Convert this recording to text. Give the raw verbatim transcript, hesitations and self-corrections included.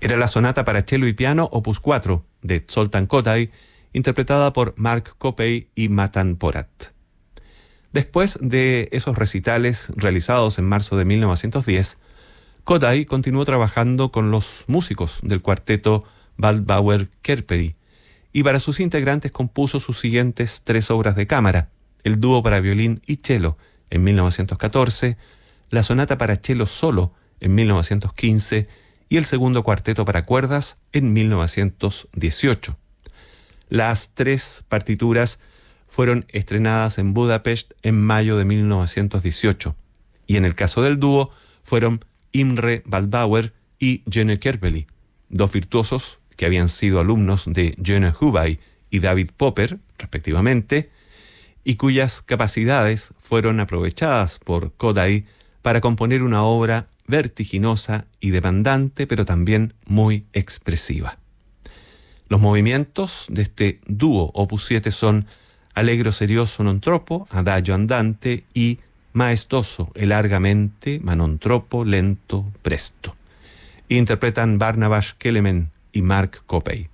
Era la sonata para cello y piano opus cuatro de Zoltán Kodály, interpretada por Mark Coppey y Matan Porat. Después de esos recitales realizados en marzo de mil novecientos diez, Kodály continuó trabajando con los músicos del cuarteto Waldbauer-Kerperi y para sus integrantes compuso sus siguientes tres obras de cámara: el dúo para violín y cello en mil novecientos catorce, la sonata para cello solo en mil novecientos quince y el segundo cuarteto para cuerdas en mil novecientos dieciocho. Las tres partituras fueron estrenadas en Budapest en mayo de mil novecientos dieciocho, y en el caso del dúo fueron Imre Waldbauer y Jenő Kerpeli, dos virtuosos que habían sido alumnos de Jenő Hubay y David Popper, respectivamente, y cuyas capacidades fueron aprovechadas por Kodály para componer una obra vertiginosa y demandante, pero también muy expresiva. Los movimientos de este dúo opus siete son Allegro serioso non troppo, Adagio andante y Maestoso e largamente, ma non troppo, lento, presto. Interpretan Barnabas Kelemen y Mark Coppey.